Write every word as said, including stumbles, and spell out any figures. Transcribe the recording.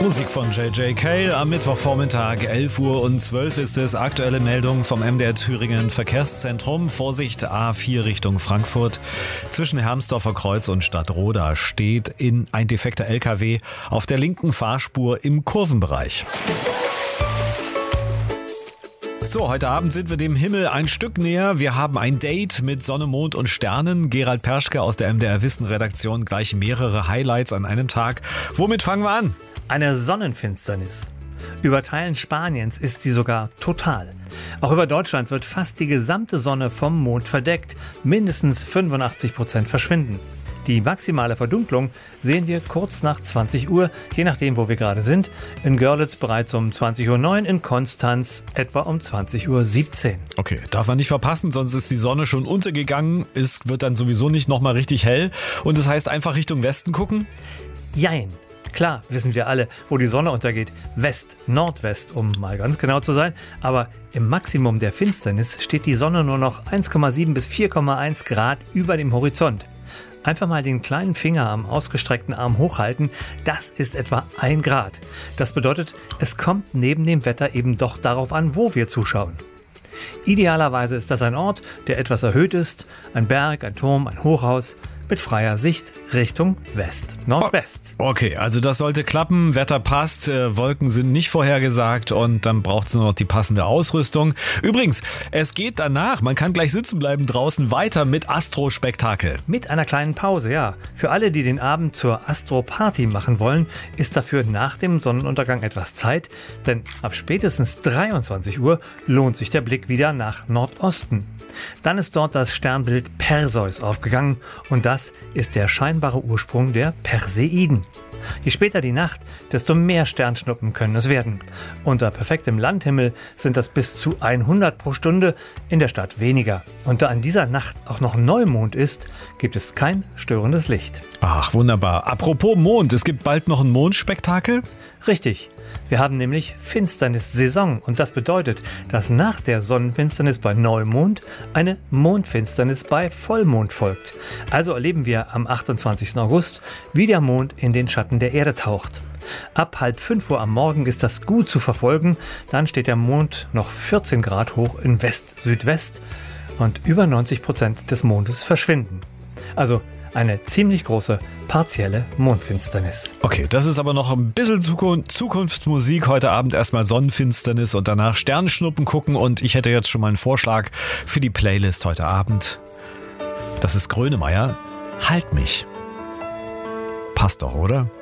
Musik von J J Cale am Mittwochvormittag, elf Uhr und zwölf ist es. Aktuelle Meldung vom M D R Thüringen Verkehrszentrum. Vorsicht, A vier Richtung Frankfurt. Zwischen Hermsdorfer Kreuz und Stadtroda steht in ein defekter L K W auf der linken Fahrspur im Kurvenbereich. So, heute Abend sind wir dem Himmel ein Stück näher. Wir haben ein Date mit Sonne, Mond und Sternen. Gerald Perschke aus der M D R Wissen Redaktion, gleich mehrere Highlights an einem Tag. Womit fangen wir an? Eine Sonnenfinsternis. Über Teilen Spaniens ist sie sogar total. Auch über Deutschland wird fast die gesamte Sonne vom Mond verdeckt. Mindestens fünfundachtzig Prozent verschwinden. Die maximale Verdunklung sehen wir kurz nach zwanzig Uhr, je nachdem, wo wir gerade sind. In Görlitz bereits um zwanzig Uhr neun, in Konstanz etwa um zwanzig Uhr siebzehn. Okay, darf man nicht verpassen, sonst ist die Sonne schon untergegangen. Es wird dann sowieso nicht nochmal richtig hell. Und das heißt einfach Richtung Westen gucken? Jein. Klar, wissen wir alle, wo die Sonne untergeht. West, Nordwest, um mal ganz genau zu sein. Aber im Maximum der Finsternis steht die Sonne nur noch eins Komma sieben bis vier Komma eins Grad über dem Horizont. Einfach mal den kleinen Finger am ausgestreckten Arm hochhalten, das ist etwa ein Grad. Das bedeutet, es kommt neben dem Wetter eben doch darauf an, wo wir zuschauen. Idealerweise ist das ein Ort, der etwas erhöht ist, ein Berg, ein Turm, ein Hochhaus, mit freier Sicht Richtung West, Nordwest. Okay, also das sollte klappen, Wetter passt, äh, Wolken sind nicht vorhergesagt und dann braucht es nur noch die passende Ausrüstung. Übrigens, es geht danach, man kann gleich sitzen bleiben draußen, weiter mit Astro-Spektakel. Mit einer kleinen Pause, ja. Für alle, die den Abend zur Astro-Party machen wollen, ist dafür nach dem Sonnenuntergang etwas Zeit, denn ab spätestens dreiundzwanzig Uhr lohnt sich der Blick wieder nach Nordosten. Dann ist dort das Sternbild Perseus aufgegangen und das ist der scheinbare Ursprung der Perseiden. Je später die Nacht, desto mehr Sternschnuppen können es werden. Unter perfektem Landhimmel sind das bis zu hundert pro Stunde, in der Stadt weniger. Und da an dieser Nacht auch noch Neumond ist, gibt es kein störendes Licht. Ach, wunderbar. Apropos Mond, es gibt bald noch ein Mondspektakel? Richtig. Wir haben nämlich Finsternissaison und das bedeutet, dass nach der Sonnenfinsternis bei Neumond eine Mondfinsternis bei Vollmond folgt. Also erleben wir am achtundzwanzigsten August, wie der Mond in den Schatten der Erde taucht. Ab halb fünf Uhr am Morgen ist das gut zu verfolgen, dann steht der Mond noch vierzehn Grad hoch in West-Südwest und über neunzig Prozent des Mondes verschwinden. Also eine ziemlich große partielle Mondfinsternis. Okay, das ist aber noch ein bisschen Zukunftsmusik. Heute Abend erstmal Sonnenfinsternis und danach Sternschnuppen gucken. Und ich hätte jetzt schon mal einen Vorschlag für die Playlist heute Abend. Das ist Grönemeyer. Halt mich. Passt doch, oder?